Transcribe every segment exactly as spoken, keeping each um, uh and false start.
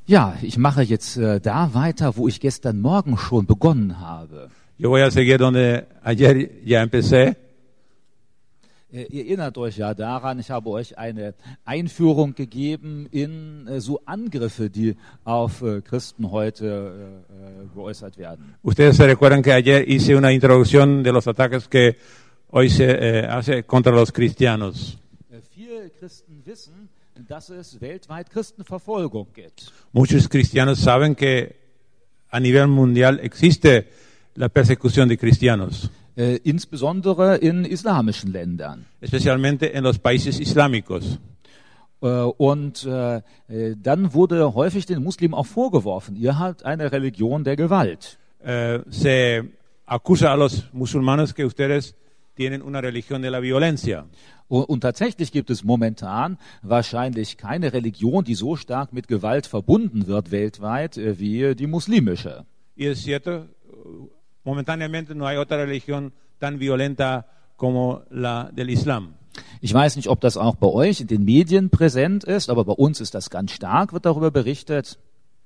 Ja, ich mache jetzt äh, da weiter, wo ich gestern Morgen schon begonnen habe. Yo voy a seguir donde ayer ya empecé. Äh, ihr erinnert euch ja daran, ich habe euch eine Einführung gegeben in äh, so Angriffe, die auf äh, Christen heute äh, äh, geäußert werden. Ustedes se recuerdan que ayer hice una introducción de los ataques que hoy se eh, hace contra los cristianos. Äh, viele Christen wissen, dass es weltweit Christenverfolgung gibt. Muchos cristianos saben que a nivel mundial existe la persecución de cristianos, Äh, insbesondere in islamischen Ländern. especialmente en los países islámicos. Äh, und äh, äh, dann wurde häufig den Muslimen auch vorgeworfen, ihr habt eine Religion der Gewalt. Eh, se acusa a los musulmanes que ustedes tienen una religión de la violencia. Und, und tatsächlich gibt es momentan wahrscheinlich keine Religion, die so stark mit Gewalt verbunden wird weltweit äh, wie die muslimische. Y es cierto, momentáneamente no hay otra religión tan violenta como la del Islam. Ich weiß nicht, ob das auch bei euch in den Medien präsent ist, aber bei uns ist das ganz stark, wird darüber berichtet.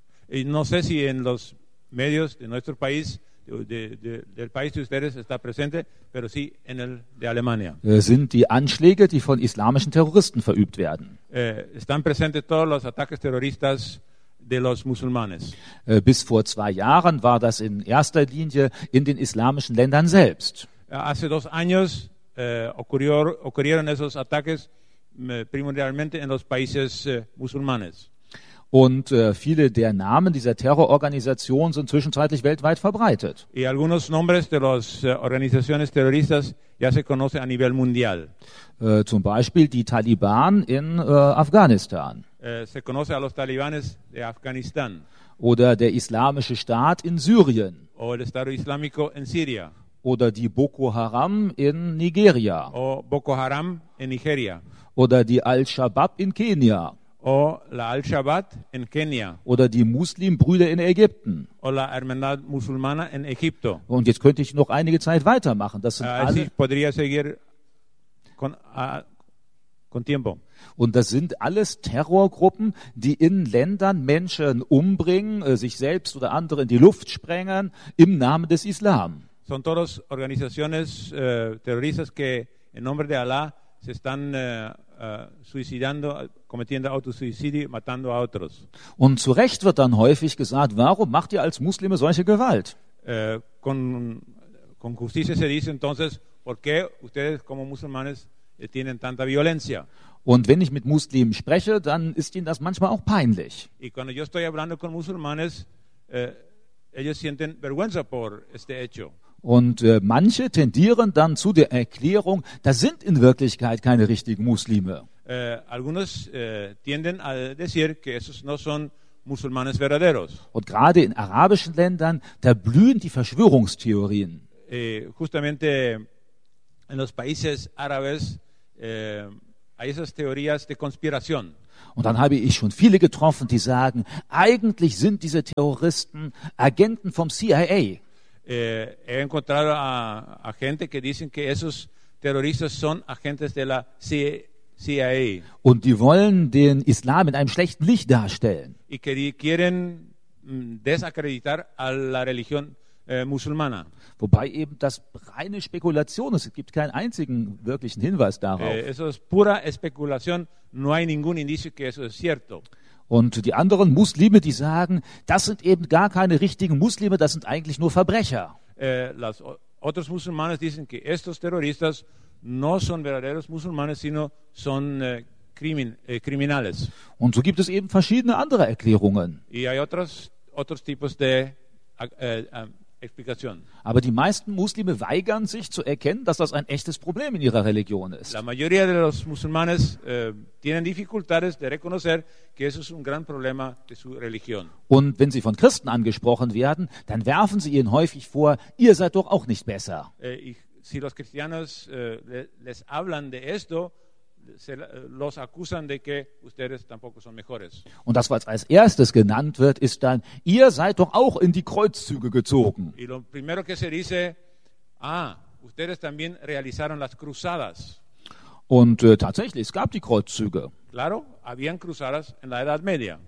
Y no sé si en los medios de nuestro país, de, de, del país de ustedes está presente, pero sí en el de Alemania. Äh, sind die Anschläge, die von islamischen Terroristen verübt werden. Eh, están presentes todos los ataques terroristas de los musulmanes. Äh, bis vor zwei Jahren war das in erster Linie in den islamischen Ländern selbst. Eh, Hace dos años eh, ocurrió, ocurrieron esos ataques eh, primordialmente en los países eh, musulmanes. Und äh, viele der Namen dieser Terrororganisationen sind zwischenzeitlich weltweit verbreitet. Y algunos nombres de las eh, organizaciones terroristas ya se conocen a nivel mundial. Äh, zum Beispiel die Taliban in äh, Afghanistan Eh, se conoce a los talibanes de Afganistán oder der Islamische Staat in Syrien o el Estado Islámico en Siria oder die Boko Haram in Nigeria o Boko Haram en Nigeria oder die Al-Shabaab in Kenia o la Al-Shabaab en Kenia oder die Muslimbrüder in Ägypten. o la Hermandad Musulmana en Egipto. Und jetzt könnte ich noch einige Zeit weitermachen. Das sind Eh, Así alle, podría seguir con, ah, con tiempo. und das sind alles Terrorgruppen, die in Ländern Menschen umbringen, äh, sich selbst oder andere in die Luft sprengen im Namen des Islam. Son todas organizaciones eh, terroristas que en nombre de Alá se están eh, eh, suicidando, cometiendo autosuicidio, matando a otros. Und zu Recht wird dann häufig gesagt, warum macht ihr als Muslime solche Gewalt? Eh, con, con justicia se dice entonces, ¿por qué ustedes como musulmanes eh, tienen tanta violencia? Und wenn ich mit Muslimen spreche, dann ist ihnen das manchmal auch peinlich. Y cuando yo estoy hablando con musulmanes, eh, ellos sienten vergüenza por este hecho. Und äh, manche tendieren dann zu der Erklärung, das sind in Wirklichkeit keine richtigen Muslime. Eh, algunos eh, tienden a decir que esos no son musulmanes verdaderos. Und gerade in arabischen Ländern, da blühen die Verschwörungstheorien. Eh, justamente en los países árabes eh, hay esas teorías de conspiración. Und dann habe ich schon viele getroffen, die sagen, eigentlich sind diese Terroristen Agenten vom C I A. Eh, he encontrado a, a gente que dicen que esos terroristas son agentes de la C I A Und die wollen den Islam in einem schlechten Licht darstellen. y que di- quieren mm, desacreditar a la religión eh, musulmana. Wobei eben das reine Spekulation ist. Es gibt keinen einzigen wirklichen Hinweis darauf. Eh, eso es pura especulación, no hay ningún indicio que eso es cierto. Und die anderen Muslime, die sagen, das sind eben gar keine richtigen Muslime, das sind eigentlich nur Verbrecher. Eh, los otros musulmanes dicen que estos terroristas no son verdaderos musulmanes, sino son eh, crimin- eh, criminales. Und so gibt es eben verschiedene andere Erklärungen. Y hay otros, otros tipos de eh, eh, explicación. Aber die meisten Muslime weigern sich zu erkennen, dass das ein echtes Problem in ihrer Religion ist. La mayoría de los musulmanes eh, tienen dificultades de reconocer que eso es un gran problema de su religión. Und wenn sie von Christen angesprochen werden, dann werfen sie ihnen häufig vor, ihr seid doch auch nicht besser. Eh, y si los cristianos eh, le- les hablan de esto, se, los acusan de que ustedes tampoco son mejores. Und das, was als erstes genannt wird, ist dann, ihr seid doch auch in die Kreuzzüge gezogen. Y lo primero que se dice, ah, ustedes también realizaron las cruzadas. Und äh, tatsächlich, es gab die Kreuzzüge. Claro, habían cruzadas en la Edad Media.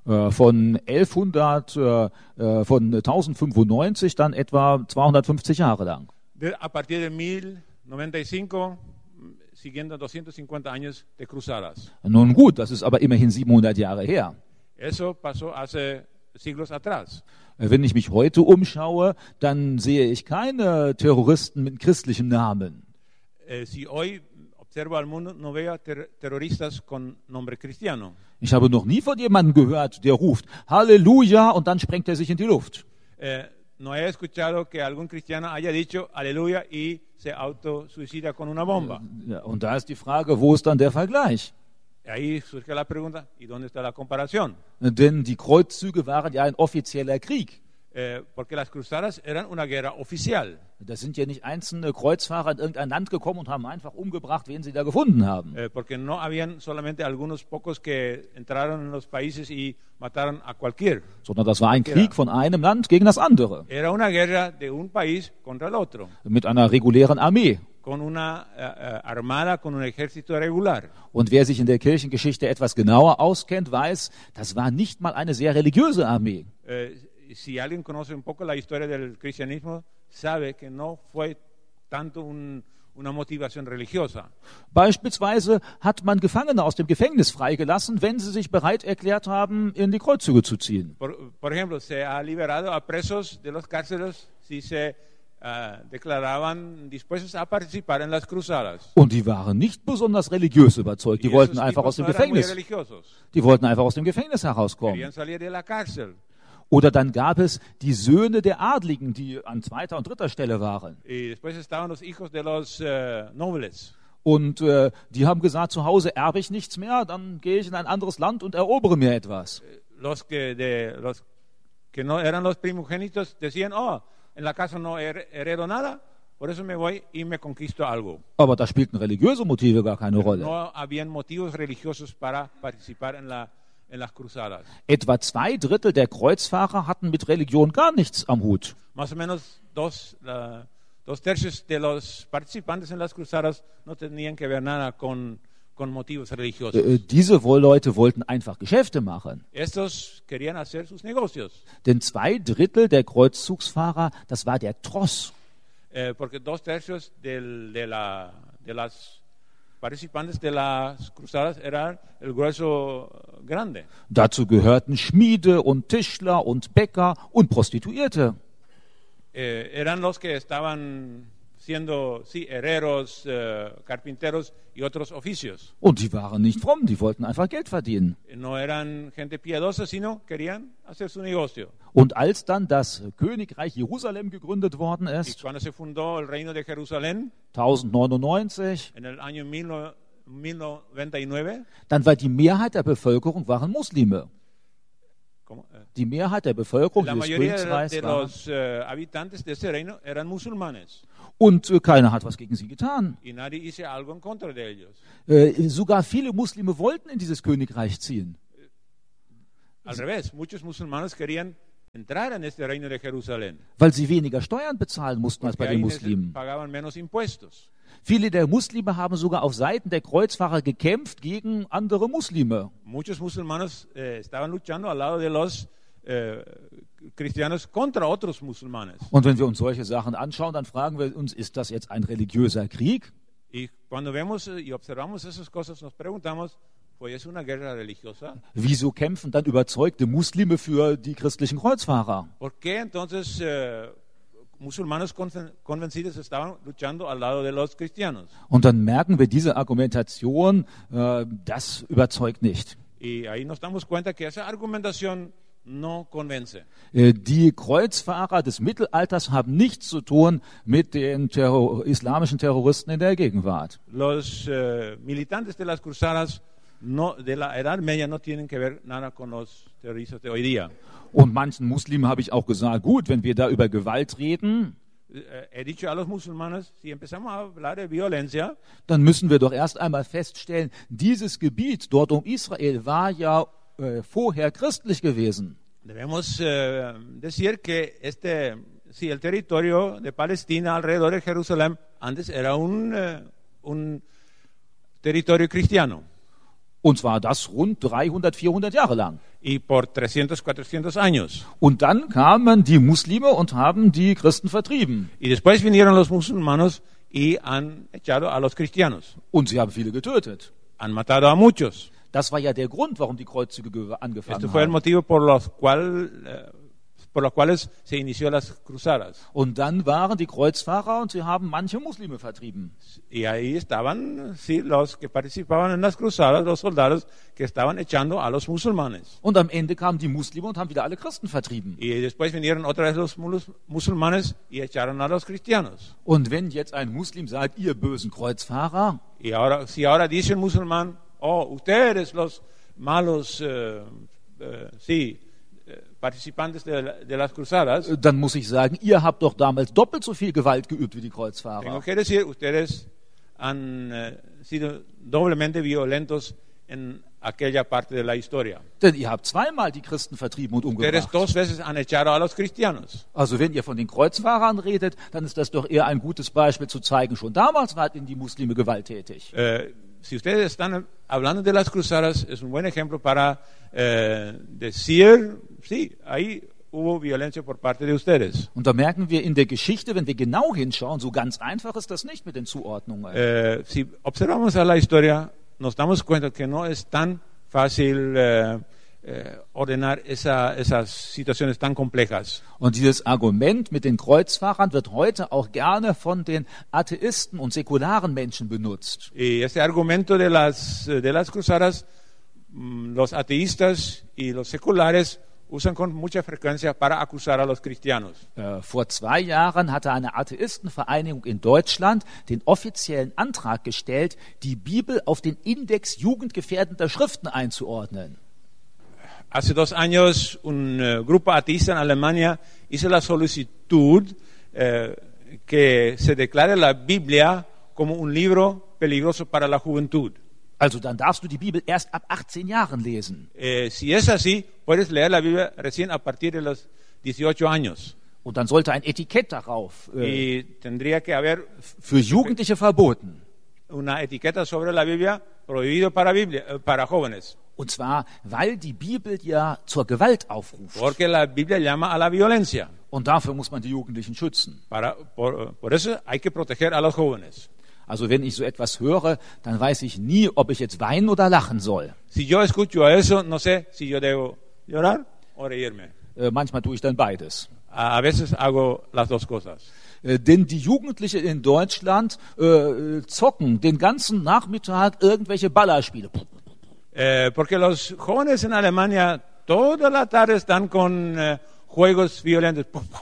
Äh, von elfhundert, äh, äh, von tausendfünfundneunzig dann etwa zweihundertfünfzig Jahre lang. De, a partir de mil noventa y cinco, siguiendo doscientos cincuenta años de cruzadas. Nun gut, das ist aber immerhin siebenhundert Jahre her. Eso pasó hace siglos atrás. Wenn ich mich heute umschaue, dann sehe ich keine Terroristen mit christlichem Namen. Eh, si hoy observo al mundo, no veo ter terroristas con nombre cristiano. Ich habe noch nie von jemandem gehört, der ruft Halleluja und dann sprengt er sich in die Luft. Eh, no he escuchado que algún cristiano haya dicho aleluya y se autosuicida con una bomba. Ja, und da ist die Frage, wo ist dann der Vergleich? Ahí surge la pregunta, ¿y dónde está la comparación? Denn die Kreuzzüge waren ja ein offizieller Krieg. Eh, porque las cruzadas eran una guerra oficial. Da sind ja nicht einzelne Kreuzfahrer in irgendein Land gekommen und haben einfach umgebracht, wen sie da gefunden haben. Eh, porque no habían solamente algunos pocos que entraron en los países y mataron a cualquier. Sondern das war ein Krieg von einem Land gegen das andere. Era una guerra de un país contra el otro. Mit einer regulären Armee. Con una uh, armada, con un ejército regular. Und wer sich in der Kirchengeschichte etwas genauer auskennt, weiß, das war nicht mal eine sehr religiöse Armee. Eh, si alguien conoce un poco la historia del cristianismo, sabe que no fue tanto un, una motivación religiosa. Beispielsweise hat man Gefangene aus dem Gefängnis freigelassen, wenn sie sich bereit erklärt haben, in die Kreuzzüge zu ziehen. Por, por ejemplo, se ha liberado a presos de los cárceles si se uh, declaraban dispuestos a participar en las cruzadas. Und die waren nicht besonders religiös überzeugt. Die Y wollten esos einfach tipos aus dem no eran muy Gefängnis. religiosos. Die wollten einfach aus dem Gefängnis herauskommen. Querían salir de la cárcel. Oder dann gab es die Söhne der Adligen, die an zweiter und dritter Stelle waren. Y después estaban los hijos de los uh, nobles. Und äh, die haben gesagt, zu Hause erbe ich nichts mehr, dann gehe ich in ein anderes Land und erobere mir etwas. Los que, de, los que no eran los primogénitos decían, oh, en la casa no her heredo nada, por eso me voy y me conquisto algo. Aber da spielten religiöse Motive gar keine Rolle. No habían motivos religiosos para participar en, la, en las cruzadas. Etwa zwei Drittel der Kreuzfahrer hatten mit Religion gar nichts am Hut. Más o menos dos, uh, dos tercios de los participantes en las cruzadas no tenían que ver nada con, con motivos religiosos. Äh, diese Leute wollten einfach Geschäfte machen. Estos querían hacer sus negocios. Denn zwei Drittel der Kreuzzugsfahrer, das war der Tross. Eh, porque dos tercios del, de, la, de las participantes de las cruzadas eran el grueso grande. Dazu gehörten Schmiede und Tischler und Bäcker und Prostituierte. Eh, eran los que estaban siendo, sí, herreros, eh, carpinteros y otros oficios. Und die waren nicht fromm, die wollten einfach Geld verdienen. No eran gente piadosa, sino querían hacer su negocio. Und als dann das Königreich Jerusalem gegründet worden Y ist, cuando se fundó el reino de Jerusalén, tausendneunundneunzig, en el año mil noventa y nueve, dann war die Mehrheit der Bevölkerung waren Muslime. ¿cómo? Eh, Die Mehrheit der Bevölkerung la dieses mayoría de, Königreichs de waren. los eh, habitantes de ese reino eran musulmanes. Und äh, keiner hat was gegen sie getan. Y nadie hizo algo en contra de ellos. Äh, sogar viele Muslime wollten in dieses Königreich ziehen. Al revés, muchos musulmanes querían entrar en este reino de Jerusalén. Weil sie weniger Steuern bezahlen mussten als bei Porque den ahí Muslimen. pagaban menos impuestos. Viele der Muslime haben sogar auf Seiten der Kreuzfahrer gekämpft gegen andere Muslime. Muchos musulmanes eh, estaban luchando al lado de los eh, cristianos contra otros musulmanes. Und wenn wir uns solche Sachen anschauen, dann fragen wir uns, ist das jetzt ein religiöser Krieg? Y cuando vemos y observamos esas cosas, nos preguntamos, ¿fue es una guerra religiosa? Wieso kämpfen dann überzeugte Muslime für die christlichen Kreuzfahrer? ¿Por qué entonces eh, musulmanes conven- convencidos estaban luchando al lado de los cristianos? Und dann merken wir, diese Argumentation, äh, das überzeugt nicht. Y ahí nos damos cuenta que esa argumentación no convence. Äh, die Kreuzfahrer des Mittelalters haben nichts zu tun mit den Terror- islamischen Terroristen in der Gegenwart. Los eh, militantes de las cruzadas no, de la Edad Media no tienen que ver nada con los terroristas de hoy día. Und manchen Muslimen habe ich auch gesagt, gut, wenn wir da über Gewalt reden, Eh, he dicho a los musulmanes, si empezamos a hablar de violencia, dann müssen wir doch erst einmal feststellen, dieses Gebiet dort um Israel war ja äh, vorher christlich gewesen. debemos eh, decir que este, si el territorio de Palestina alrededor de Jerusalén antes era un, eh, un territorio cristiano. Und zwar das rund dreihundert, vierhundert Jahre lang. Y por trescientos, cuatrocientos años. Und dann kamen die Muslime und haben die Christen vertrieben. Y después vinieron los musulmanos y han echado a los cristianos. Und sie haben viele getötet. Han matado a muchos. Das war ja der Grund, warum die Kreuzzüge ge- angefangen Este fue el haben. motivo por los, cual, eh, por los cuales se inició las cruzadas. Und dann waren die Kreuzfahrer und sie haben manche Muslime vertrieben. Y ahí estaban, sí, los que participaban en las cruzadas, los soldados que estaban echando a los musulmanes. Und am Ende kamen die Muslime und haben wieder alle Christen vertrieben. Y después vinieron otra vez los mulus- musulmanes y echaron a los cristianos. Und wenn jetzt ein Muslim sagt, ihr bösen Kreuzfahrer, Y ahora, si ahora dice el musulmán, oh, ustedes los malos, eh, eh, sí, eh, participantes de, la- de las cruzadas, dann muss ich sagen, ihr habt doch damals doppelt so viel Gewalt geübt wie die tengo Kreuzfahrer. que decir, ustedes han eh, sido doblemente violentos en aquella parte de la historia. Denn ihr habt zweimal die Christen vertrieben und Ustedes umgebracht. dos veces han echado a los cristianos. Also wenn ihr von den Kreuzfahrern redet, dann ist das doch eher ein gutes Beispiel zu zeigen, schon damals waren die Muslime gewalttätig. Eh, si ustedes están hablando de las cruzadas, es un buen ejemplo para eh, decir, sí, ahí hubo violencia por parte de ustedes. Und da merken wir in der Geschichte, wenn wir genau hinschauen, so ganz einfach ist das nicht mit den Zuordnungen. Eh, si observamos a la historia, nos damos cuenta que no es tan fácil eh, eh, ordenar esa, esas situaciones tan complejas. Und dieses Argument mit den Kreuzfahrern wird heute auch gerne von den Atheisten und säkularen Menschen benutzt. Y ese argumento de las, de las cruzadas, mm, los ateístas y los seculares usan con mucha frecuencia para acusar a los cristianos. Äh, vor zwei Jahren hatte eine Atheistenvereinigung in Deutschland den offiziellen Antrag gestellt, die Bibel auf den Index jugendgefährdender Schriften einzuordnen. Hace dos años un eh, grupo ateísta en Alemania hizo la solicitud eh, que se declare la Biblia como un libro peligroso para la juventud. Also dann darfst du die Bibel erst ab achtzehn Jahren lesen. Eh, si es así, puedes leer la Biblia recién a partir de los dieciocho años. Und dann sollte ein Etikett darauf äh, Y tendría que haber für Jugendliche verboten. una etiqueta sobre la Biblia prohibido para, Biblia, eh, para jóvenes. Und zwar, weil die Bibel ja zur Gewalt aufruft. Porque la Biblia llama a la violencia. Und dafür muss man die Jugendlichen schützen. Para, por, por eso hay que proteger a los jóvenes. Also wenn ich so etwas höre, dann weiß ich nie, ob ich jetzt weinen oder lachen soll. Si yo escucho eso, no sé si yo debo llorar o reírme. Äh, manchmal tue ich dann beides. A, a veces hago las dos cosas. Äh, denn die Jugendlichen in Deutschland äh, zocken den ganzen Nachmittag irgendwelche Ballerspiele. Eh, porque los jóvenes en Alemania toda la tarde están con eh, juegos violentos.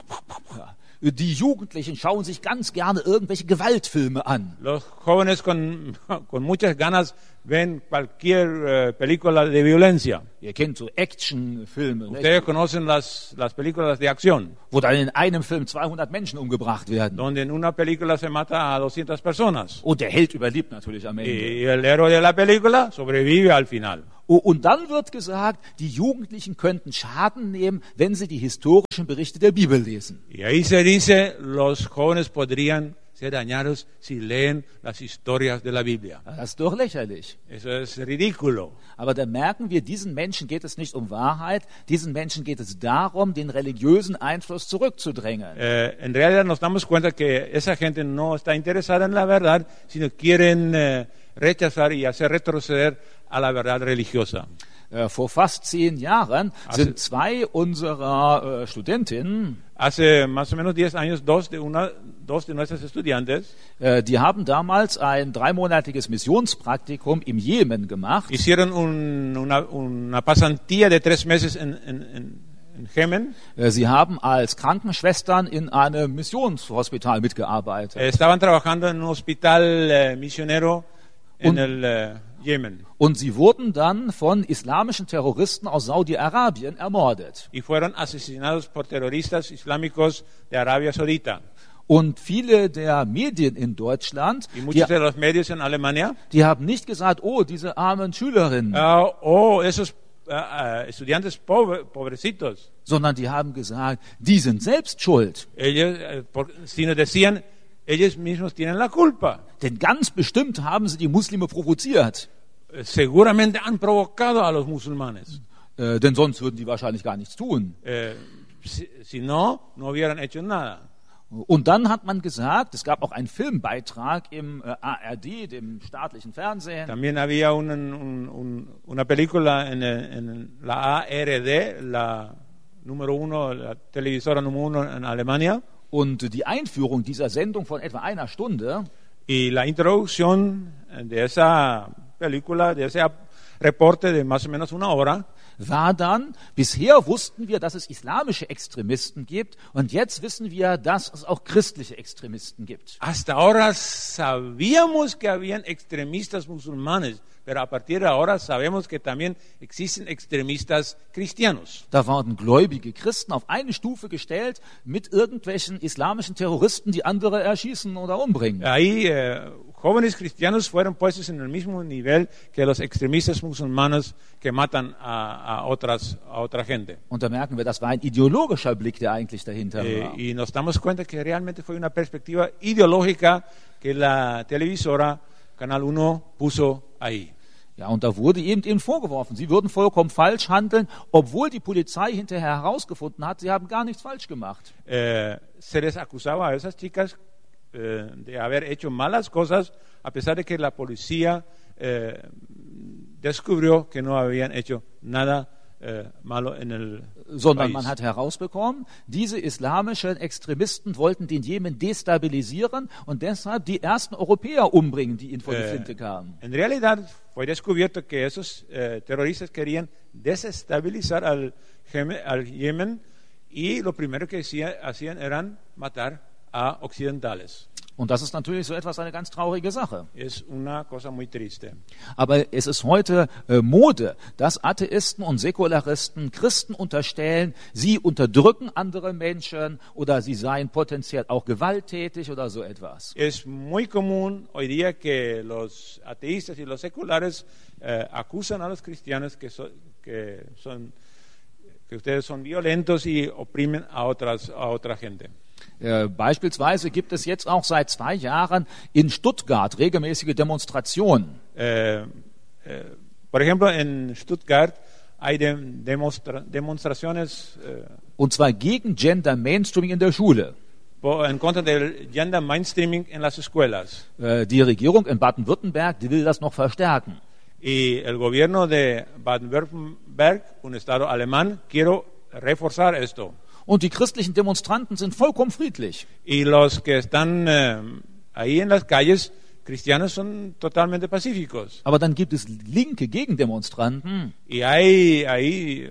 Die Jugendlichen schauen sich ganz gerne irgendwelche Gewaltfilme an. Los jóvenes con, con muchas ganas ven cualquier eh, película de violencia. Ihr kennt so Actionfilme, nicht? Ustedes conocen las, las películas de acción, Wo dann in einem Film zweihundert Menschen umgebracht werden. donde en una película se mata a doscientas personas. Und der Held überlebt natürlich am Ende. Y el héroe de la película sobrevive al final. Oh, und dann wird gesagt, die Jugendlichen könnten Schaden nehmen, wenn sie die historischen Berichte der Bibel lesen. Y ahí se dice, los jóvenes podrían ser dañados si leen las historias de la Biblia. Das ist doch lächerlich. Eso es ridículo. Aber da merken wir, diesen Menschen geht es nicht um Wahrheit, diesen Menschen geht es darum, den religiösen Einfluss zurückzudrängen. Eh, en realidad nos damos cuenta que esa gente no está interesada en la verdad, sino quieren eh, rechazar y hacer retroceder a la verdad religiosa. Äh, vor fast zehn Jahren sind zwei unserer äh, Studentinnen, Hace más o menos diez años, dos de, una, dos de nuestras estudiantes äh, die haben damals ein dreimonatiges Missionspraktikum im Jemen gemacht. hicieron un, una, una pasantía de tres meses en, en, en, en Yemen. Äh, sie haben als Krankenschwestern in einem Missionshospital mitgearbeitet. Eh, estaban trabajando en un hospital eh, misionero en Un- el eh, Yemen Und sie wurden dann von islamischen Terroristen aus Saudi-Arabien ermordet. y fueron asesinados por terroristas islámicos de Arabia Saudita. Und viele der Medien in Deutschland, Y die, muchos de los medios en Alemania, die haben nicht gesagt, oh, diese armen Schülerinnen, ah, oh, esos ah, ah, estudiantes pobre, pobrecitos, sondern die haben gesagt, die sind selbst schuld. ellos, eh, por- sino decían, ellos mismos tienen la culpa. Denn ganz bestimmt haben sie die Muslime provoziert. seguramente han provocado a los musulmanes. Äh, denn sonst würden die wahrscheinlich gar nichts tun. Eh, si, si no, no hubieran hecho nada. Und dann hat man gesagt, es gab auch einen Filmbeitrag im äh, A R D, dem staatlichen Fernsehen. También había un, un, un, una película en, en la A R D, la número uno, la televisora número uno en Alemania. Und die Einführung dieser Sendung von etwa einer Stunde Y la introducción de esa película, de ese reporte de más o menos una hora, war dann, bisher wussten wir, dass es islamische Extremisten gibt und jetzt wissen wir, dass es auch christliche Extremisten gibt. hasta ahora sabíamos que habían extremistas musulmanes, pero a partir de ahora sabemos que también existen extremistas cristianos. Da waren gläubige Christen auf eine Stufe gestellt mit irgendwelchen islamischen Terroristen, die andere erschießen oder umbringen. Ahí eh, jóvenes cristianos fueron puestos en el mismo nivel que los extremistas musulmanes que matan a, a, otras, a otra gente. Und da merken wir, das war ein ideologischer Blick, der eigentlich dahinter Eh, war. y nos damos cuenta que realmente fue una perspectiva ideológica que la televisora Canal uno puso ahí. Ja, und da wurde eben ihnen vorgeworfen, sie würden vollkommen falsch handeln, obwohl die Polizei hinterher herausgefunden hat, sie haben gar nichts falsch gemacht. Eh, se les acusaba a esas chicas eh, de haber hecho malas cosas, a pesar de que la policía eh, descubrió que no habían hecho nada eh, malo en el Sondern país. man hat herausbekommen, diese islamischen Extremisten wollten den Jemen destabilisieren und deshalb die ersten Europäer umbringen, die ihnen vor die Eh, Flinte kamen. en realidad fue descubierto que esos eh, terroristas querían desestabilizar al, Geme- al Yemen y lo primero que hacía- hacían eran matar a occidentales. Und das ist natürlich so etwas eine ganz traurige Sache. Es una cosa muy triste. Aber es ist heute äh, Mode, dass Atheisten und Säkularisten Christen unterstellen, sie unterdrücken andere Menschen oder sie seien potenziell auch gewalttätig oder so etwas. Es muy común hoy día que los ateístas y los seculares eh, acusan a los cristianos que, so- que son que ustedes son violentos y oprimen a otras a otra gente. Äh, beispielsweise gibt es jetzt auch seit zwei Jahren in Stuttgart regelmäßige Demonstrationen. Eh, eh, por ejemplo, en Stuttgart hay de- demonstra- demostraciones eh, Und zwar gegen Gender Mainstreaming in der Schule. po- en contra del gender mainstreaming en las escuelas. Äh, die Regierung in Baden-Württemberg, die will das noch verstärken. Y el gobierno de Baden-Württemberg, un estado alemán, quiere reforzar esto. Und die christlichen Demonstranten sind vollkommen friedlich. Y los que están eh, ahí en las calles cristianos son totalmente pacíficos. Aber dann gibt es linke Gegendemonstranten, Y hay, hay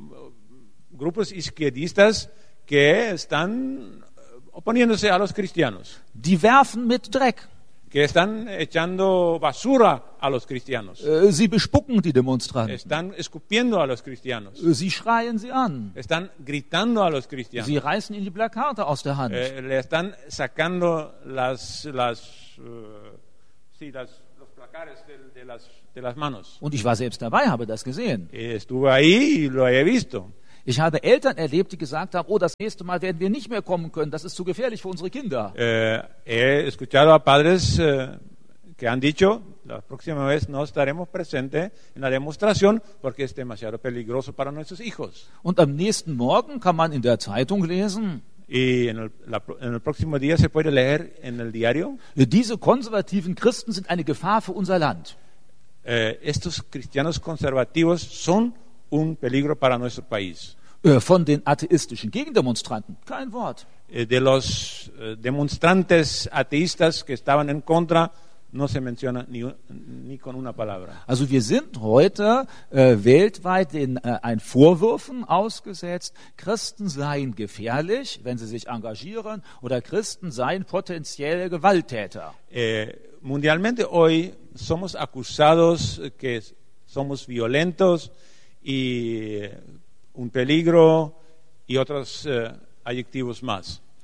grupos izquierdistas que están oponiéndose a los cristianos, die werfen mit Dreck. que están echando basura a los cristianos, Äh, Sie bespucken die Demonstranten. están escupiendo a los cristianos, Äh, Sie schreien sie an. están gritando a los cristianos, Sie reißen ihnen die Plakate aus der Hand. eh, le están sacando las, las, eh, sí, las, los placares de, de las, de las manos. Und ich war selbst dabei, habe das gesehen. Estuve ahí y lo he visto. Ich habe Eltern erlebt, die gesagt haben, oh, das nächste Mal werden wir nicht mehr kommen können, das ist zu gefährlich für unsere Kinder. Eh, he escuchado a padres eh, que han dicho, la próxima vez no estaremos presentes en la demostración porque es demasiado peligroso para nuestros hijos. Und am nächsten Morgen kann man in der Zeitung lesen, Y en el, la- en el próximo día se puede leer en el diario, diese konservativen Christen sind eine Gefahr für unser Land. eh, estos cristianos conservativos son un peligro para nuestro país. Äh, Von den atheistischen Gegendemonstranten kein Wort. Eh, de los eh, demonstrantes ateístas que estaban en contra, no se menciona ni, un- ni con una palabra. Also wir sind heute äh, weltweit den äh, ein Vorwürfen ausgesetzt, Christen seien gefährlich, wenn sie sich engagieren, oder Christen seien potenzielle Gewalttäter. Eh, mundialmente hoy somos acusados que somos violentos y un peligro y otros eh, adjetivos más.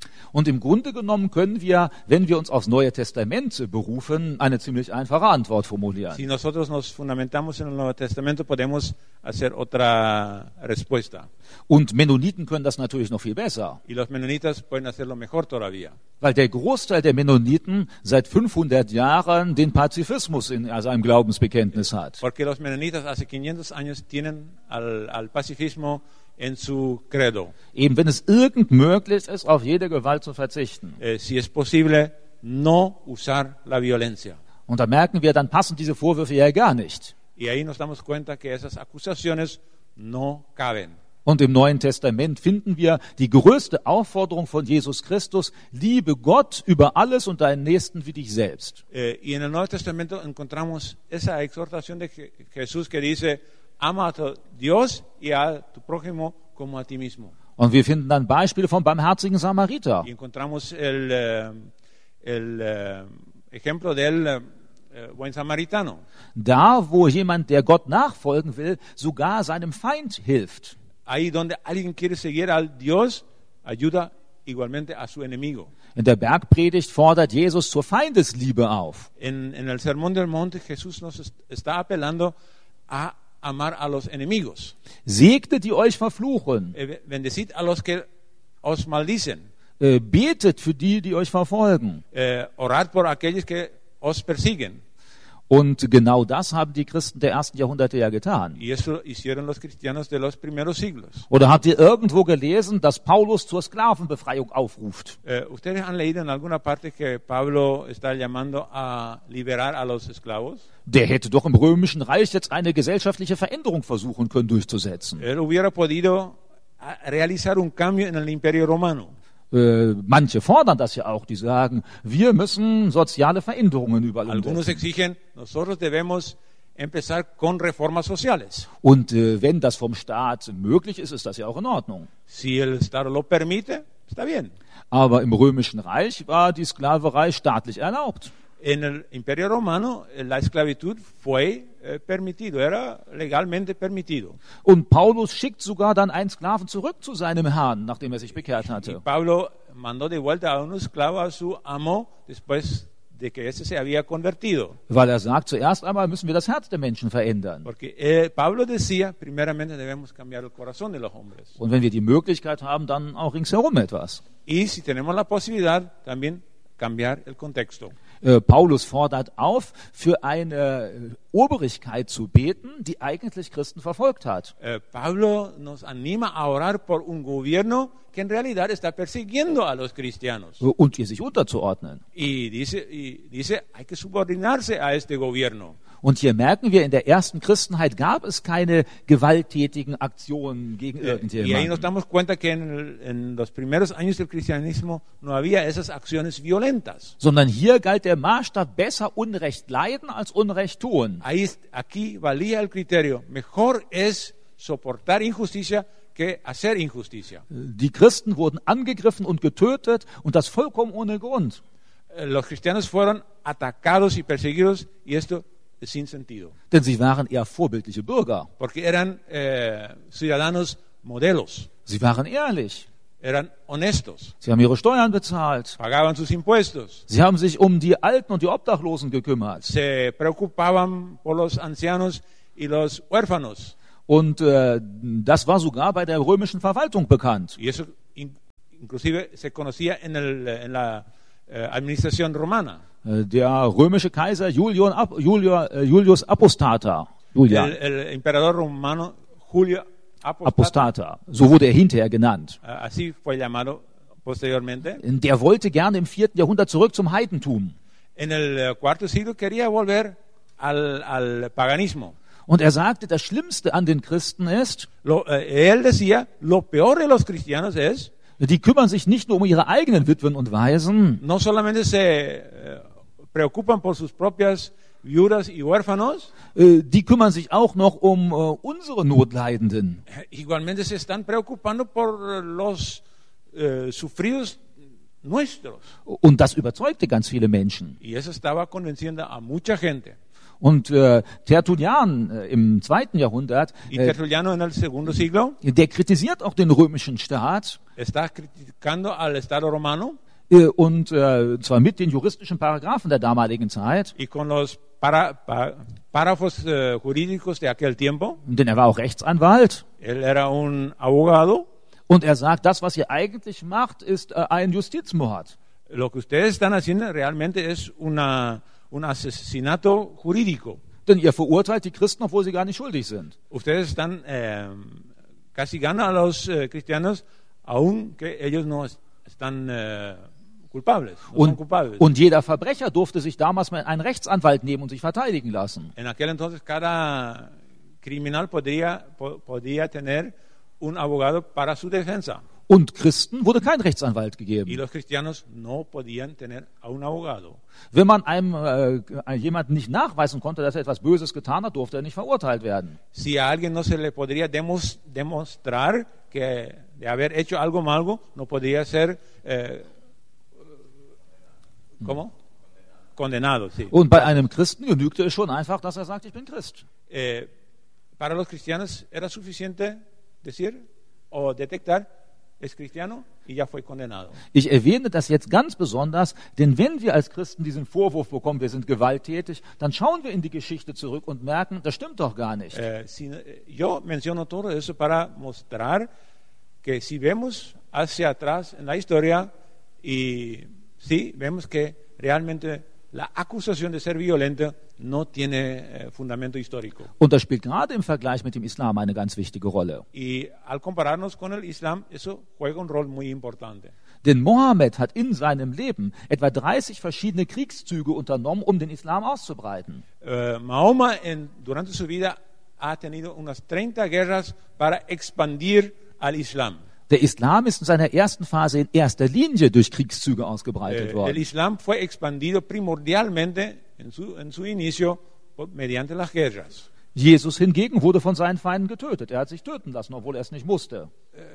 Und im Grunde genommen können wir, wenn wir uns aufs Neue Testament berufen, eine ziemlich einfache Antwort formulieren. Si nosotros nos fundamentamos en el Nuevo Testamento, podemos hacer otra respuesta. Und Mennoniten können das natürlich noch viel besser, Y los menonitas pueden hacerlo mejor todavía. weil der Großteil der Mennoniten seit fünfhundert Jahren den Pazifismus in seinem Glaubensbekenntnis hat. Porque los menonitas hace quinientos años tienen al, al pacifismo en su credo. Eben wenn es irgend möglich ist, auf jede Gewalt zu verzichten. Eh, si es posible, no usar la violencia. Und da merken wir, dann passen diese Vorwürfe ja gar nicht. Y ahí nos damos cuenta que esas acusaciones no caben. Und im Neuen Testament finden wir die größte Aufforderung von Jesus Christus: Liebe Gott über alles und deinen Nächsten wie dich selbst. Eh, y en el Nuevo Testamento encontramos esa exhortación de Je- Jesús que dice, ama a tu Dios y a tu prójimo como a ti mismo. Und wir finden dann Beispiele vom barmherzigen Samariter. Y encontramos el, eh, el eh, ejemplo del eh, eh, buen samaritano. Da, wo jemand, der Gott nachfolgen will, sogar seinem Feind hilft. Ahí donde alguien quiere seguir al Dios, ayuda igualmente a su enemigo. In der Bergpredigt fordert Jesus zur Feindesliebe auf. En, en el Sermón del Monte Jesús nos est- está apelando a amar a los enemigos. Segnet, die euch verfluchen. Eh, bendecid a los que os maldicen. Äh, betet für die, die euch verfolgen. Eh, orad por aquellos que os persiguen. Und genau das haben die Christen der ersten Jahrhunderte ja getan. Y eso hicieron los cristianos de los primeros siglos. Oder habt ihr irgendwo gelesen, dass Paulus zur Sklavenbefreiung aufruft? Eh, ¿Ustedes han leído en alguna parte que Pablo está llamando a liberar a los esclavos? Der hätte doch im Römischen Reich jetzt eine gesellschaftliche Veränderung versuchen können durchzusetzen. Él hubiera podido ah, realizar un cambio en el Imperio Romano. Äh, manche fordern das ja auch, die sagen, wir müssen soziale Veränderungen überall Algunos umsetzen. exigen, nosotros debemos empezar con reformas sociales. Und äh, wenn das vom Staat möglich ist, ist das ja auch in Ordnung. Si el Estado lo permite, está bien. Aber im Römischen Reich war die Sklaverei staatlich erlaubt. En el Imperio Romano eh, la esclavitud fue eh, permitido, era legalmente permitido. Und Paulus schickt sogar dann einen Sklaven zurück zu seinem Herrn, nachdem er sich bekehrt Y hatte. Pablo mandó de vuelta a un esclavo a su amo después de que ese se había convertido. Weil er sagt, zuerst einmal müssen wir das Herz der Menschen verändern. Porque eh, Pablo decía, primeramente debemos cambiar el corazón de los hombres. Und wenn wir die Möglichkeit haben, dann auch ringsherum etwas. Y si tenemos la posibilidad, también cambiar el contexto. Äh, Paulus fordert auf, für eine äh, Obrigkeit zu beten, die eigentlich Christen verfolgt hat. Eh, Pablo nos anima a orar por un gobierno que en realidad está persiguiendo a los cristianos. Äh, Und ihr sich unterzuordnen. Y dice, y dice, hay que subordinarse a este gobierno. Und hier merken wir, in der ersten Christenheit gab es keine gewalttätigen Aktionen gegen Eh, y ahí nos irgendjemanden. damos cuenta que en, el- en los primeros años del cristianismo no había esas acciones violentas. Sondern hier galt der Maßstab, besser Unrecht leiden als Unrecht tun. Ahí, es- aquí valía el criterio, mejor es soportar injusticia que hacer injusticia. Die Christen wurden angegriffen und getötet und das vollkommen ohne Grund. Eh, Los cristianos fueron atacados y perseguidos y esto es sin sentido, Denn sie waren eher vorbildliche Bürger. porque eran eh, ciudadanos modelos, Sie waren ehrlich. eran honestos, Sie haben ihre Steuern bezahlt. pagaban sus impuestos, Sie haben sich um die Alten und die Obdachlosen gekümmert. se preocupaban por los ancianos y los huérfanos. Und äh, das war sogar bei der römischen Verwaltung bekannt. Y eso in- inclusive se conocía en, el, en la eh, administración romana. Äh, Der römische Kaiser Julian, Ap- Julio, äh, Julius Apostata, Julian El, el emperador romano Julio Apostata, Apostata, so wurde er hinterher genannt. eh, así fue llamado posteriormente. Der wollte gerne im vierten Jahrhundert zurück zum Heidentum. En el eh, cuarto siglo quería volver al, al paganismo. Und er sagte, das Schlimmste an den Christen ist, Lo, eh, él decía, lo peor de los cristianos es, die kümmern sich nicht nur um ihre eigenen Witwen und Waisen, no solamente se eh, preocupan por sus propias viudas y huérfanos, äh, die kümmern sich auch noch um äh, unsere Notleidenden. eh, igualmente se están preocupando por los eh, sufridos nuestros. Und das überzeugte ganz viele Menschen. Y eso estaba convenciendo a mucha gente. Und äh, Tertullian äh, im zweiten Jahrhundert, Y äh, Tertuliano en el segundo siglo der kritisiert auch den römischen Staat, está criticando al Estado romano äh, und äh, zwar mit den juristischen Paragraphen der damaligen Zeit, y con los para- pa- párrafos eh, jurídicos de aquel tiempo. denn er war auch Rechtsanwalt. Él era un abogado. Und er sagt, das, was ihr eigentlich macht, ist äh, ein Justizmord. Lo que ustedes están haciendo realmente es una, un asesinato jurídico. Denn ihr verurteilt die Christen, obwohl sie gar nicht schuldig sind. Ustedes están eh, castigando a los eh, cristianos aunque ellos no es- están eh, culpables, no son Und, culpables. und jeder Verbrecher durfte sich damals mal einen Rechtsanwalt nehmen und sich verteidigen lassen. En aquel entonces cada criminal podría, po- podía tener un abogado para su defensa Und Christen wurde kein Rechtsanwalt y gegeben. los cristianos no podían tener a un abogado. Wenn man einem äh, jemanden nicht nachweisen konnte, dass er etwas Böses getan hat, durfte er nicht verurteilt werden. Si a alguien no se le podría demos- demostrar que de haber hecho algo malo, no podría ser, eh, ¿cómo? Condenado, sí. Und bei einem Christen genügte es schon einfach, dass er sagt, ich bin Christ. Eh, para los cristianos era suficiente decir o detectar es cristiano y ya fue condenado. Ich erwähne das jetzt ganz besonders, denn wenn wir als Christen diesen Vorwurf bekommen, wir sind gewalttätig, dann schauen wir in die Geschichte zurück und merken, das stimmt doch gar nicht. Eh, si- eh, yo menciono todo eso para mostrar que si vemos hacia atrás en la historia y sí, vemos que realmente la acusación de ser violento no tiene eh, fundamento histórico. Und das spielt gerade im Vergleich mit dem Islam eine ganz wichtige Rolle. Y al compararnos con el Islam, eso juega un rol muy importante. Denn Mohammed hat in seinem Leben etwa dreißig verschiedene Kriegszüge unternommen, um den Islam auszubreiten. Eh, Mahoma en- durante su vida ha tenido unas treinta guerras para expandir al Islam. Der Islam ist in seiner ersten Phase in erster Linie durch Kriegszüge ausgebreitet Eh, el worden. Islam fue expandido primordialmente en su, en su inicio por- mediante las guerras. Jesus hingegen wurde von seinen Feinden getötet. Er hat sich töten lassen, obwohl er es nicht musste.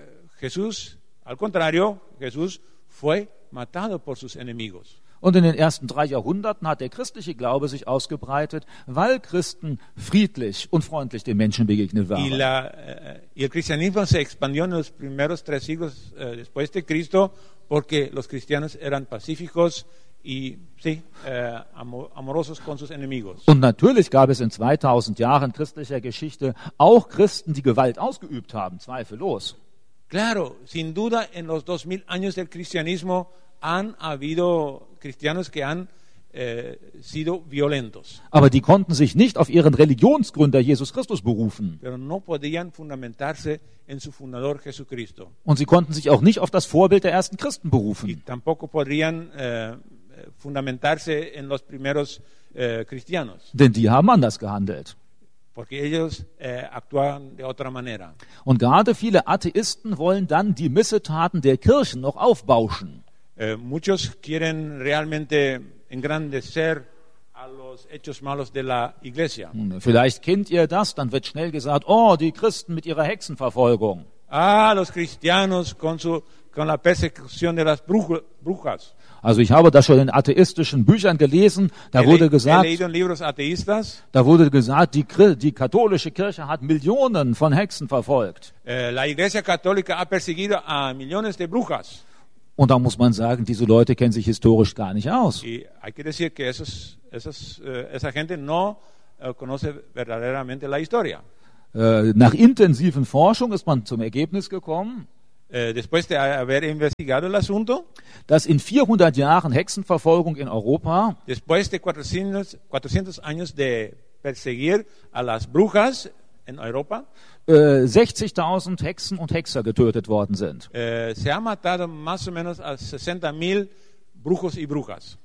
Jesús, al contrario, Jesús fue matado por sus enemigos. Und in den ersten drei Jahrhunderten hat der christliche Glaube sich ausgebreitet, weil Christen friedlich und freundlich den Menschen begegnet Y, waren. la, eh, y el cristianismo se expandió en los primeros tres siglos eh, después de Cristo porque los cristianos eran pacíficos y sí, eh, amo- amorosos con sus enemigos. Und natürlich gab es in zweitausend Jahren christlicher Geschichte auch Christen, die Gewalt ausgeübt haben, zweifellos. Claro, sin duda en los dos mil años del cristianismo han habido cristianos que han eh, sido violentos, Aber die konnten sich nicht auf ihren Religionsgründer Jesus Christus berufen. pero no podían fundamentarse en su fundador Jesucristo. Und sie konnten sich auch nicht auf das Vorbild der ersten Christen Y berufen. tampoco podrían eh, fundamentarse en los primeros eh, cristianos, Denn die haben anders gehandelt. porque ellos eh, actuaban de otra manera. Und gerade viele Atheisten wollen dann die Missetaten der Kirchen noch aufbauschen. Eh, muchos quieren realmente engrandecer a los hechos malos de la iglesia. Vielleicht kennt ihr das, dann wird schnell gesagt, oh, die Christen mit ihrer Hexenverfolgung. Ah, los cristianos con, su, con la persecución de las bruj- brujas. Also ich habe das schon in atheistischen Büchern gelesen, da He, wurde le- he gesagt, leído en libros ateístas, da wurde gesagt, die, Chri- die katholische Kirche hat Millionen von Hexen verfolgt. eh, la iglesia católica ha perseguido a millones de brujas. Und da muss man sagen, diese Leute kennen sich historisch gar nicht aus. Y hay que decir que esos, esos, eh, esa gente no eh, conoce verdaderamente la historia. Äh, nach intensiven Forschung ist man zum Ergebnis gekommen, Eh, después de haber investigado el asunto, dass in vierhundert Jahren Hexenverfolgung in Europa después de cuatrocientos, cuatrocientos años de perseguir a las brujas en Europa, äh, sechzigtausend Hexen und Hexer getötet worden sind. eh, se ha matado más o menos a sesenta mil brujos y brujas.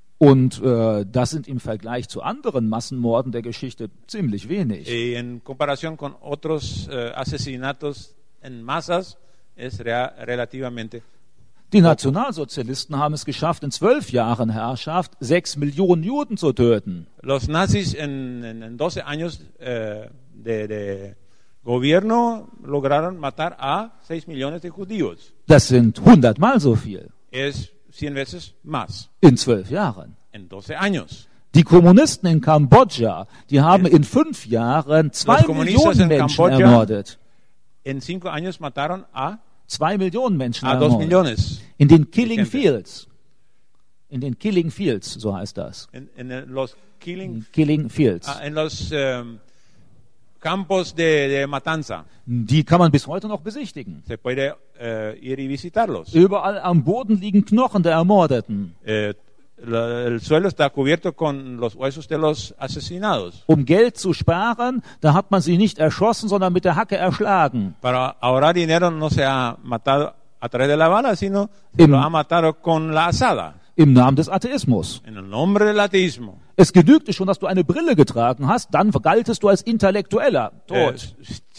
Und äh, das sind im Vergleich zu anderen Massenmorden der Geschichte ziemlich wenig. Y en comparación con otros eh, asesinatos en masas, es rea- relativamente. Die Nationalsozialisten haben es geschafft, in zwölf Jahren Herrschaft sechs Millionen Juden zu töten. Los nazis en, en, en doce años eh, de, de gobierno lograron matar a seis millones de judíos. Das sind hundertmal so viel Es cien veces más in zwölf Jahren. en doce años. Die Kommunisten in Kambodscha, die haben in fünf Jahren zwei Los comunistas Millionen en Menschen Camboya ermordet. En cinco años mataron a, Zwei Millionen Menschen a dos ermordet. millones. In den Killing Gente. Fields. In den Killing Fields, so heißt das. En, en los killing, Killing Fields. ah, en los em, campos de, de matanza. Die kann man bis heute noch besichtigen. Se puede eh, ir y visitarlos. Überall am Boden liegen Knochen der Ermordeten. Eh, la- el suelo está cubierto con los huesos de los asesinados. Um Geld zu sparen, da hat man sie nicht erschossen, sondern mit der Hacke erschlagen. Para ahorrar dinero no se ha matado a través de la bala, sino se Im- lo ha matado con la asada. Im Namen des Atheismus. En el nombre del ateísmo. Es genügte schon, dass du eine Brille getragen hast, dann galtest du als Intellektueller. Eh, Tot.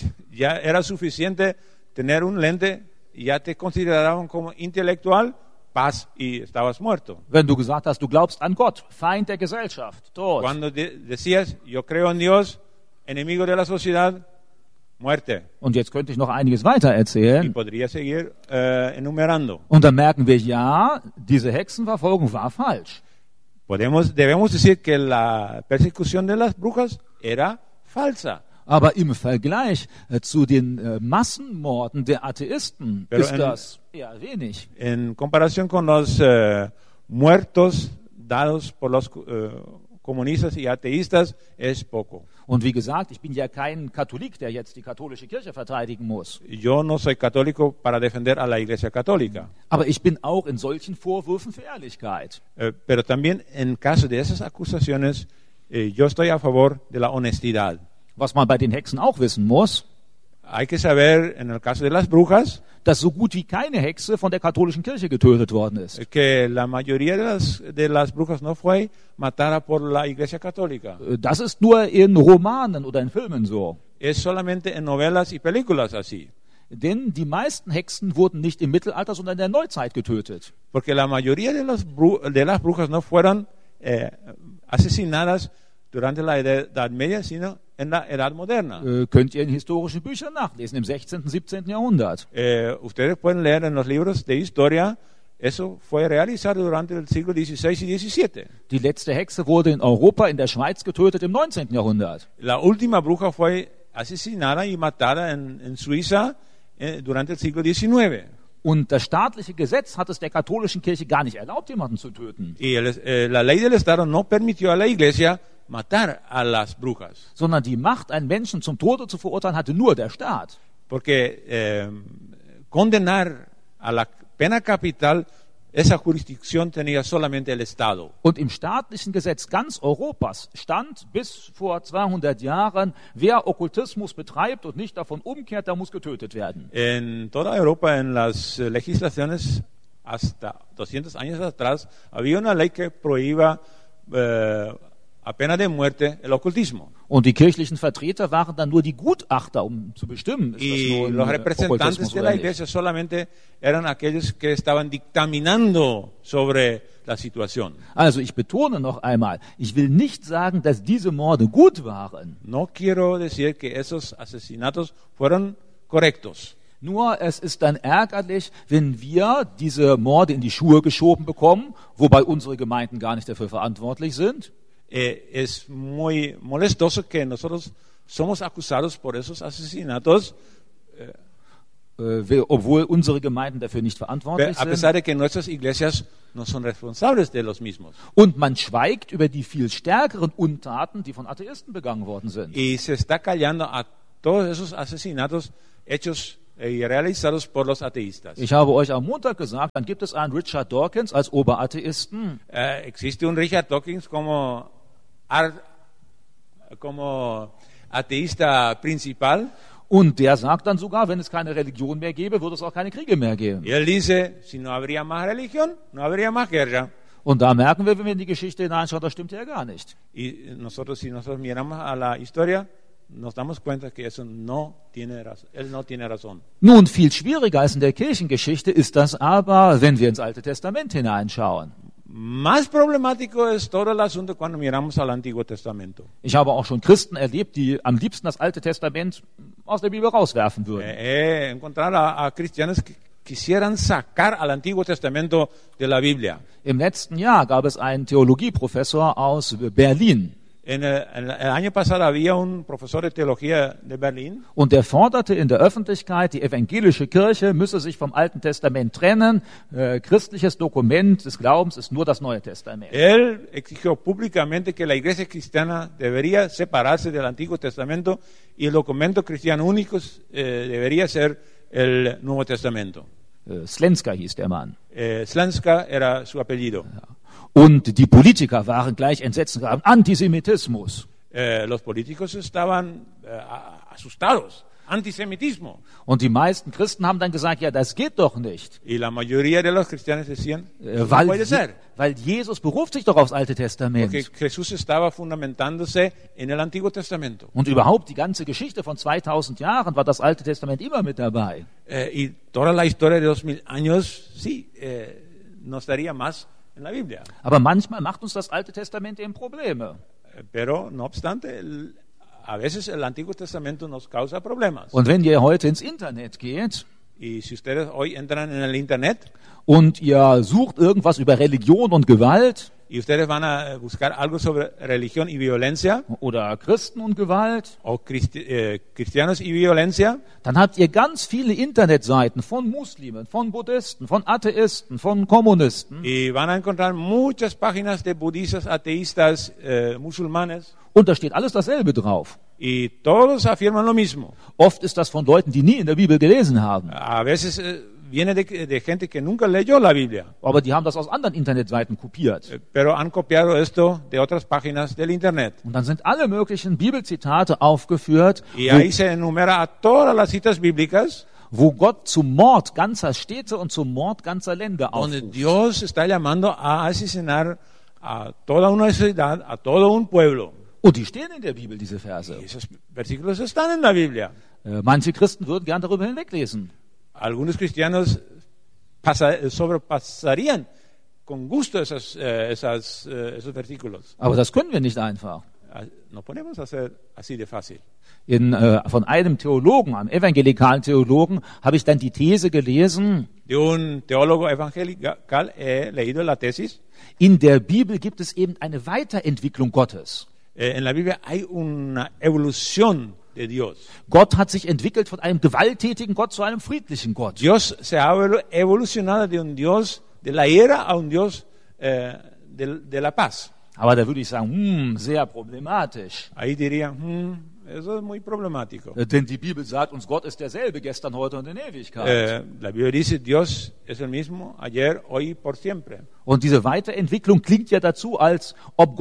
ya era suficiente tener un lente y ya te consideraban como intelectual, paz y estabas muerto. Wenn du gesagt hast, du glaubst an Gott, Feind der Gesellschaft. Tot. Cuando de- decías, yo creo en Dios, enemigo de la sociedad, muerte. Und jetzt könnte ich noch einiges weiter Y erzählen. podría seguir eh, enumerando. Und dann merken wir, ja, diese Hexenverfolgung war falsch. Podemos, debemos decir que la persecución de las brujas era falsa. Aber im Vergleich äh, zu den äh, Massenmorden der Atheisten Pero ist en- das eher wenig. En comparación con los eh, muertos dados por los eh, comunistas y ateístas, es poco. Und wie gesagt, ich bin ja kein Katholik, der jetzt die katholische Kirche verteidigen muss. Yo no soy católico para defender a la Iglesia Católica, Aber ich bin auch in solchen Vorwürfen für Ehrlichkeit. eh, pero también en caso de esas acusaciones, eh, yo estoy a favor de la honestidad. Was man bei den Hexen auch wissen muss, Hay que saber, en el caso de las brujas, dass so gut wie keine Hexe von der katholischen Kirche getötet worden ist. eh, que la mayoría de las, de las brujas no fue matada por la Iglesia Católica. Äh, Das ist nur in Romanen oder in Filmen so. Es solamente en novelas y películas así. Denn die meisten Hexen wurden nicht im Mittelalter, sondern in der Neuzeit getötet. Porque la mayoría de las, bru- de las brujas no fueron eh, asesinadas durante la Edad Media, sino en la Edad Moderna. Äh, könnt ihr in historischen Büchern nachlesen, im sechzehnten, siebzehnten Jahrhundert. Eh, ustedes pueden leer en los libros de historia, eso fue realizado durante el siglo dieciséis y diecisiete. Die letzte Hexe wurde in Europa, in der Schweiz getötet im neunzehnten Jahrhundert. La última bruja fue asesinada y matada en, en Suiza eh, durante el siglo diecinueve. Und das staatliche Gesetz hat es der katholischen Kirche gar nicht erlaubt, jemanden zu töten, Y el- eh, la ley del Estado no permitió a la iglesia matar a las brujas. sondern die Macht, einen Menschen zum Tode zu verurteilen, hatte nur der Staat. Porque eh, condenar a la pena capital, esa jurisdicción tenía solamente el Estado. Und im staatlichen Gesetz ganz Europas stand bis vor zweihundert Jahren, wer Okkultismus betreibt und nicht davon umkehrt, der muss getötet werden. En toda Europa, en las eh, legislaciones hasta doscientos años atrás, había una ley que prohíba eh, a pena de muerte el ocultismo. Und die kirchlichen Vertreter waren dann nur die Gutachter, um zu bestimmen, ist das Y nun los äh, representantes Okkultismus de oder la nicht. iglesia solamente eran aquellos que estaban dictaminando sobre la situación. Also ich betone noch einmal, ich will nicht sagen, dass diese Morde gut waren. No quiero decir que esos asesinatos fueron correctos. Nur es ist dann ärgerlich, wenn wir diese Morde in die Schuhe geschoben bekommen, wobei unsere Gemeinden gar nicht dafür verantwortlich sind. Eh, es muy molestoso que nosotros somos acusados por esos asesinatos, Äh, wir- obwohl unsere Gemeinden dafür nicht pe- verantwortlich a sind. pesar de que nuestras iglesias no son responsables de los mismos. Und man schweigt über die viel stärkeren Untaten, die von Atheisten begangen worden sind. Y se está callando a todos esos asesinatos hechos y realizados por los ateístas. Ich habe euch am Montag gesagt, dann gibt es einen Richard Dawkins als Oberatheisten. Eh, existe un Richard Dawkins como, ar- como ateísta principal. Und der sagt dann sogar, wenn es keine Religion mehr gäbe, würde es auch keine Kriege mehr geben. Y él dice, si no habría más religión, no habría más guerra. Und da merken wir, wenn wir in die Geschichte hineinschauen, das stimmt ja gar nicht. Y nosotros, si nosotros miramos a la historia, nos damos cuenta que eso no tiene razón. Él no tiene razón. Nun, viel schwieriger als in der Kirchengeschichte ist das aber, wenn wir ins Alte Testament hineinschauen. Más problemático es todo el asunto cuando miramos al Antiguo Testamento. Ich habe auch schon Christen erlebt, die am liebsten das Alte Testament aus der Bibel rauswerfen würden. Eh, he encontrado a, a cristianos que, quisieran sacar al Antiguo Testamento de la Biblia. Im letzten Jahr gab es einen Theologieprofessor aus Berlin. En el, en el año pasado había un profesor de teología de Berlín. Und der forderte in der Öffentlichkeit, die evangelische Kirche müsse sich vom Alten Testament trennen. Äh, christliches Dokument des Glaubens ist nur das Neue Testament. Él exigió públicamente que la iglesia cristiana debería separarse del Antiguo Testamento y el documento cristiano único eh, debería ser el Nuevo Testamento. Äh, Slenska hieß der Mann. Eh, Slenska era su apellido. Ja. Und die Politiker waren gleich entsetzt und gaben Antisemitismus. Eh, los políticos estaban eh, asustados. Antisemitismo. Und die meisten Christen haben dann gesagt, ja, das geht doch nicht. Y la mayoría de los cristianos decían, Äh, no weil, puede ser. weil Jesus beruft sich doch aufs Alte Testament. Porque Jesús estaba fundamentándose en el Antiguo Testamento. Und überhaupt die ganze Geschichte von zweitausend Jahren war das Alte Testament immer mit dabei. Eh, y toda la historia de dos mil años, sí, eh, no estaría más en la Biblia. Aber manchmal macht uns das Alte Testament eben Probleme. Eh, Pero, no obstante, el- a veces el Antiguo Testamento nos causa problemas. Und wenn ihr heute ins Internet geht Y si ustedes hoy entran en el Internet und ihr sucht irgendwas über Religion und Gewalt y ustedes van a buscar algo sobre religión y violencia, oder Christen und Gewalt, o cristi- eh, cristianos y violencia, dann habt ihr ganz viele Internetseiten von Muslimen, von Buddhisten, von Atheisten, von Kommunisten. y van a encontrar muchas páginas de budistas, ateístas, eh, musulmanes, Und da steht alles dasselbe drauf. y todos afirman lo mismo. Oft ist das von Leuten, die nie in der Bibel gelesen haben. A veces eh, viene de, de gente que nunca leyó la Biblia, Aber die haben das aus anderen Internetseiten kopiert. eh, pero han copiado esto de otras páginas del Internet. Und dann sind alle möglichen Bibelzitate aufgeführt, Y ahí se enumera a todas las citas bíblicas wo, wo Gott zum Mord ganzer Städte und zum Mord ganzer Länder donde aufruft. Dios está llamando a asesinar a toda una ciudad, a todo un pueblo. Und die stehen in der Bibel, diese Verse. Y esos versículos están en la Biblia. Äh, Manche Christen würden gern darüber hinweglesen. Algunos cristianos pasa- sobrepasarían con gusto esas, eh, esas, eh, esos versículos. Aber das können wir nicht einfach. Ah, No podemos hacer así de fácil. In, äh, von einem Theologen, einem evangelikalen Theologen, habe ich dann die These gelesen, De un teólogo evangelical he leído la tesis. in der Bibel gibt es eben eine Weiterentwicklung Gottes. Eh, en la Biblia hay una evolución de Dios. Gott hat sich entwickelt von einem gewalttätigen Gott zu einem friedlichen Gott. Dios se ha evolu- evolucionado de un Dios de la ira a un Dios eh, de, de la paz. Aber da würde ich sagen, hm, sehr problematisch. Ahí dirían, "Hmm, eso es muy problemático. Äh, Denn die Bibel sagt uns, Gott ist derselbe, gestern, heute und in Ewigkeit. Eh, la Biblia dice, Dios es el mismo ayer, hoy y por siempre. Und diese Weiterentwicklung klingt ja dazu, als ob